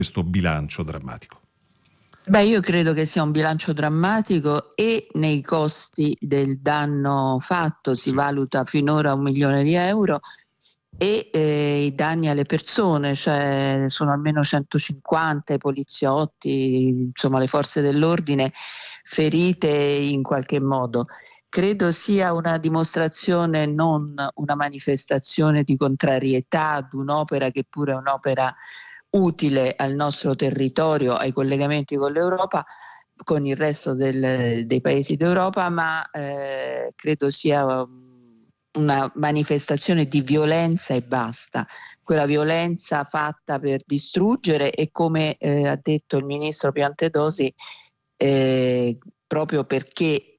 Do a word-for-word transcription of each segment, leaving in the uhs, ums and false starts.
questo bilancio drammatico? Beh, io credo che sia un bilancio drammatico e nei costi del danno fatto si Sì. valuta finora un milione di euro e eh, i danni alle persone, cioè sono almeno centocinquanta i poliziotti, insomma le forze dell'ordine ferite in qualche modo. Credo sia una dimostrazione, non una manifestazione di contrarietà ad un'opera che pure è un'opera utile al nostro territorio, ai collegamenti con l'Europa, con il resto del, dei paesi d'Europa, ma eh, credo sia una manifestazione di violenza e basta. Quella violenza fatta per distruggere e, come eh, ha detto il ministro Piantedosi, eh, proprio perché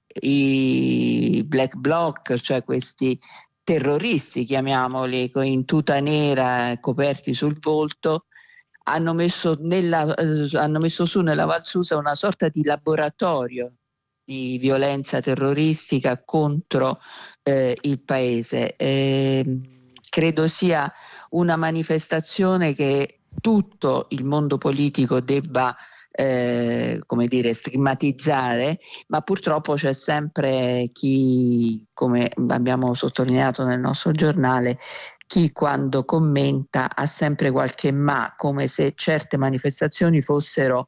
i black bloc, cioè questi terroristi, chiamiamoli, in tuta nera coperti sul volto, hanno messo, nella, eh, hanno messo su nella Val Susa una sorta di laboratorio di violenza terroristica contro eh, il paese. Eh, credo sia una manifestazione che tutto il mondo politico debba eh, come dire, stigmatizzare, ma purtroppo c'è sempre chi, come abbiamo sottolineato nel nostro giornale, chi quando commenta ha sempre qualche ma, come se certe manifestazioni fossero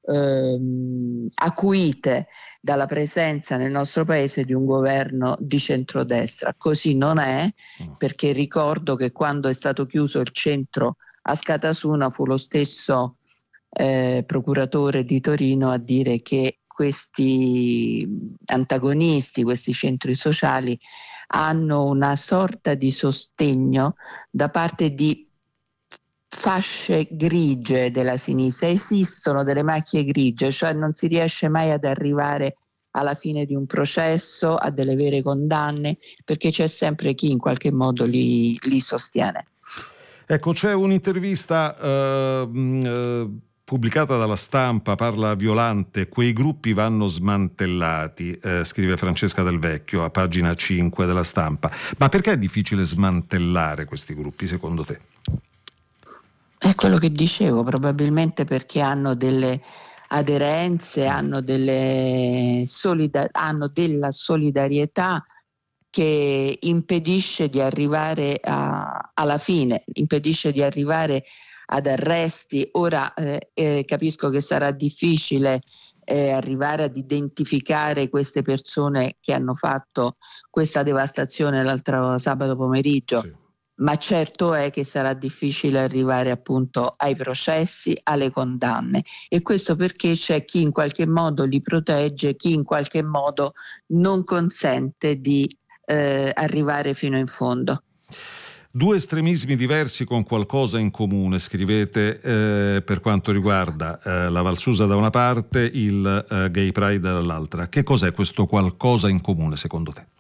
ehm, acuite dalla presenza nel nostro paese di un governo di centrodestra. Così non è, perché ricordo che quando è stato chiuso il centro a Scatasuna fu lo stesso eh, procuratore di Torino a dire che questi antagonisti, questi centri sociali hanno una sorta di sostegno da parte di fasce grigie della sinistra. Esistono delle macchie grigie, cioè non si riesce mai ad arrivare alla fine di un processo, a delle vere condanne, perché c'è sempre chi in qualche modo li, li sostiene. Ecco, c'è un'intervista eh, eh, pubblicata dalla Stampa, parla Violante, quei gruppi vanno smantellati, eh, scrive Francesca Del Vecchio a pagina cinque della Stampa. Ma perché è difficile smantellare questi gruppi, secondo te? È quello che dicevo, probabilmente perché hanno delle aderenze, hanno, delle solida- hanno della solidarietà che impedisce di arrivare a, alla fine, impedisce di arrivare ad arresti. Ora eh, eh, capisco che sarà difficile eh, arrivare ad identificare queste persone che hanno fatto questa devastazione l'altro sabato pomeriggio. Sì. Ma certo è che sarà difficile arrivare appunto ai processi, alle condanne, e questo perché c'è chi in qualche modo li protegge, chi in qualche modo non consente di eh, arrivare fino in fondo. Due estremismi diversi con qualcosa in comune, scrivete, eh, per quanto riguarda eh, la Val Susa da una parte, il eh, Gay Pride dall'altra. Che cos'è questo qualcosa in comune secondo te?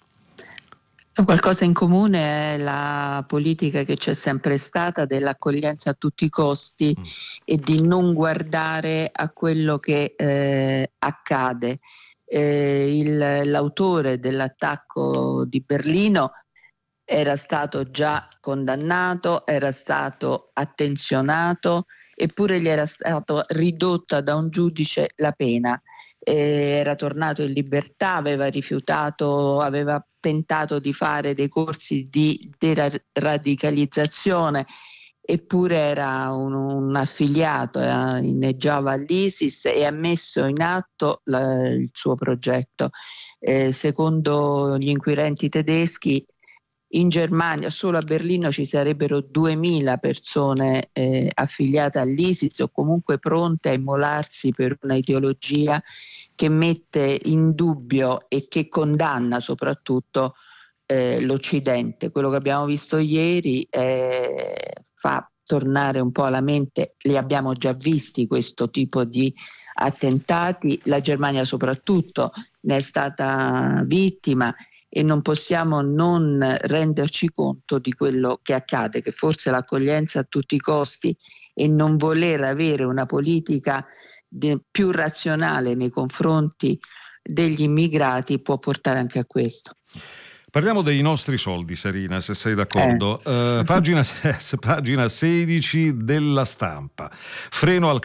Qualcosa in comune è la politica che c'è sempre stata dell'accoglienza a tutti i costi mm. e di non guardare a quello che eh, accade. Eh, il, l'autore dell'attacco di Berlino era stato già condannato, era stato attenzionato, eppure gli era stata ridotta da un giudice la pena. Eh, era tornato in libertà, aveva rifiutato, aveva tentato di fare dei corsi di deradicalizzazione, eppure era un, un affiliato, era, inneggiava all'ISIS e ha messo in atto la, il suo progetto. Eh, secondo gli inquirenti tedeschi, in Germania, solo a Berlino, ci sarebbero duemila persone eh, affiliate all'ISIS o comunque pronte a immolarsi per una ideologia che mette in dubbio e che condanna soprattutto eh, l'Occidente. Quello che abbiamo visto ieri eh, fa tornare un po' alla mente, li abbiamo già visti questo tipo di attentati, la Germania soprattutto ne è stata vittima, e non possiamo non renderci conto di quello che accade, che forse l'accoglienza a tutti i costi e non voler avere una politica de- più razionale nei confronti degli immigrati può portare anche a questo. Parliamo dei nostri soldi, Sarina, se sei d'accordo. Eh. Uh, pagina, pagina sedici della Stampa. Freno al